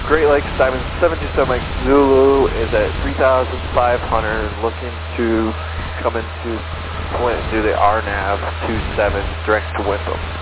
Great Lakes Diamond 727 Mike Zulu is at 3,500, looking to come into Flint and do the RNAV 27 direct to Windham.